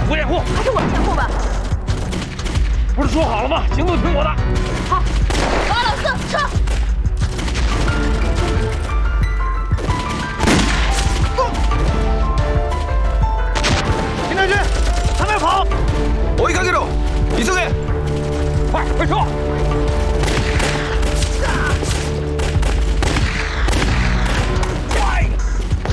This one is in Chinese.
我掩护， 还是我先护吧。 不是说好了吗？行动听我的。 好，王老四上。 田将军，向那儿跑！ 어디 가게로? 이성해! 快撤！